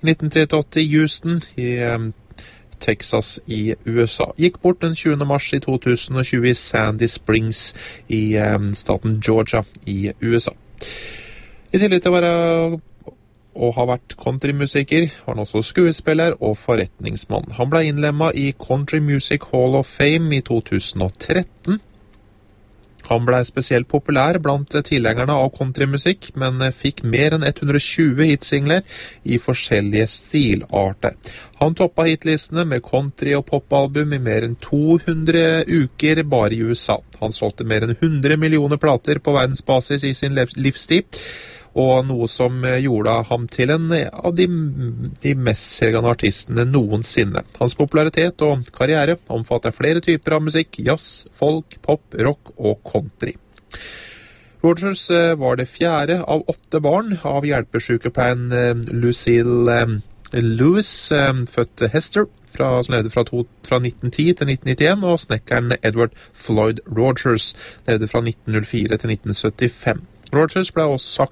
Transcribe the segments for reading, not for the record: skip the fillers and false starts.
I 1938 i Houston i Texas i USA. Gikk bort den 20. mars i 2020 i Sandy Springs i staten Georgia i USA. I tillegg til å være og har vært countrymusiker, var han også skuespiller og forretningsmann. Han ble innlemmet i Country Music Hall of Fame i 2013. Han ble spesielt populær blant tilhengerne av countrymusikk, men fikk mer enn 120 hitsingler i forskjellige stilarter. Han toppet hitlistene med country- og popalbum i mer enn 200 uker bare i USA. Han solgte mer enn 100 millioner plater på verdensbasis i sin livstid, og noe som gjorde ham til en av de mest selgende artistene noensinne. Hans popularitet og karriere omfatter flere typer av musikk: jazz, folk, pop, rock og country. Rogers var det 4. av 8 barn av hjelpesykepleien Lucille Lewis, født Hester, som levde fra 1910 til 1991, og snekkeren Edward Floyd Rogers, levde fra 1904 til 1975. Rogers ble også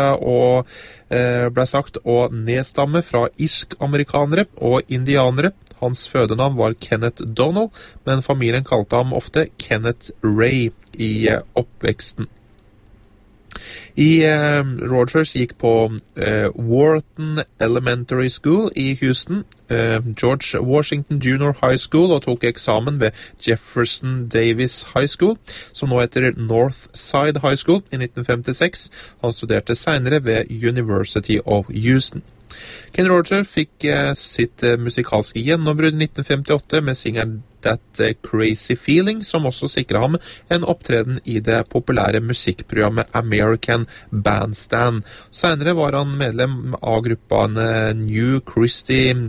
sagt å nedstamme fra irsk-amerikanere og indianere. Hans fødenavn var Kenneth Donald, men familien kalte ham ofte Kenneth Ray i oppveksten. Rogers gikk på Wharton Elementary School i Houston, George Washington Junior High School, og tok eksamen ved Jefferson Davis High School, som nå heter Northside High School, i 1956. Han studerte senere ved University of Houston. Kenny Rogers fikk sitt musikalske gjennombrudd i 1958 med singelen That Crazy Feeling, som også sikret ham en opptreden i det populære musikkprogrammet American Bandstand. Senere var han medlem av gruppene New Christy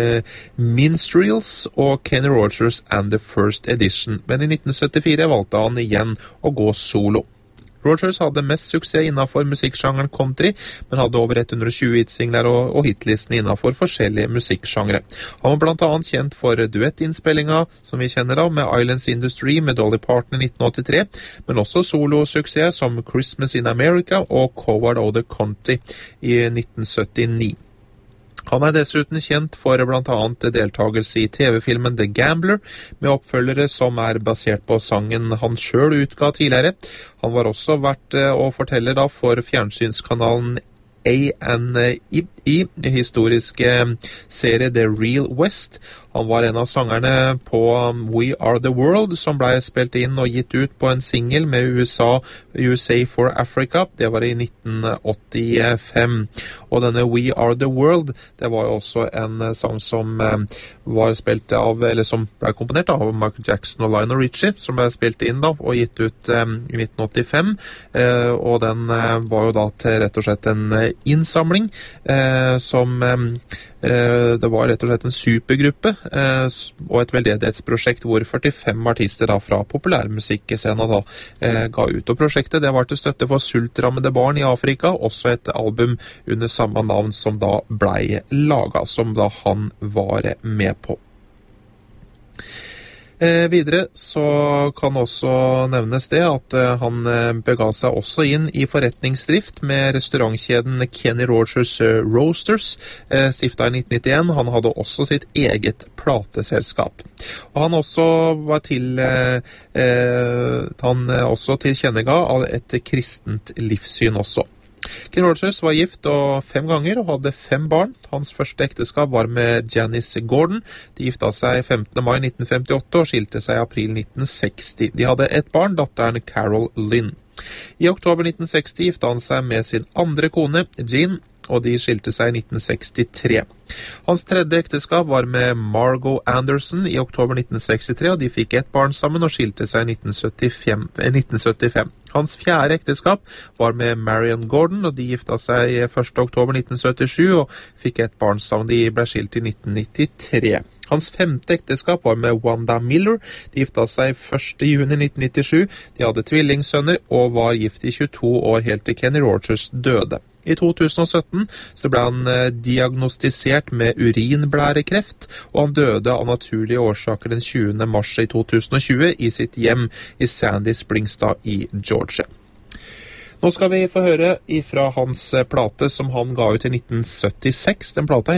Minstrels og Kenny Rogers and the First Edition, men i 1974 valgte han igjen å gå solo. Rogers hadde mest suksess innenfor musikksjangeren country, men hadde over 120 hitsingler og hitlistene innenfor forskjellige musikksjangere. Han var blant annet kjent for duettinnspillinga, som vi kjenner av, med Islands Industry med Dolly Parton i 1983, men også solosuksess som Christmas in America og Coward of the County i 1979. Han er dessuten kjent for blant annet deltakelse i TV-filmen The Gambler, med oppfølgere som er basert på sangen han selv utga tidligere. Han var også vært og forteller da for fjernsynskanalen A&E, historiske serie The Real West. Han var en av sangerne på We Are The World, som ble spilt inn og gitt ut på en single med USA for Africa. Det var i 1985. Og denne We Are The World, det var jo også en sang som var spilt av, eller som ble komponert av Michael Jackson og Lionel Richie, som ble spilt inn da og gitt ut i 1985. Og den var jo da til rett og slett en innsamling som det var rett og slett en supergruppe og et veldedighetsprosjekt hvor 45 artister da fra populærmusikkscenen da ga ut. Og prosjektet det var til støtte for sultrammede barn i Afrika, også et album under samme navn som da ble laget, som da han var med på. Videre så kan også nevnes det at han bega seg også inn i forretningsdrift med restaurantkjeden Kenny Rogers Roasters, stiftet i 1991. Han hadde også sitt eget plateselskap. Og han også var tilkjennega av et kristent livssyn også. Kenny Rogers var gift 5 ganger og hadde 5 barn. Hans første ekteskap var med Janice Gordon. De gifta seg 15. mai 1958 og skilte seg i april 1960. De hadde et barn, datteren Carol Lynn. I oktober 1960 gifta han seg med sin andre kone, Jean, og de skilte seg i 1963. Hans tredje ekteskap var med Margot Anderson i oktober 1963, og de fikk et barn sammen og skilte seg i 1975. Hans fjerde ekteskap var med Marion Gordon, og de gifta seg 1. oktober 1977 og fikk et barn sammen. De ble skilt i 1993. Hans femte ekteskap var med Wanda Miller. De gifta seg 1. juni 1997. De hadde tvillingsønner og var gift i 22 år helt til Kenny Rogers døde. I 2017 så ble han diagnostisert med urinblærekreft, og han døde av naturlige årsaker den 20. mars i 2020 i sitt hjem i Sandy Springs i Georgia. Nå skal vi få høre ifra hans plate som han ga ut i 1976. Den plata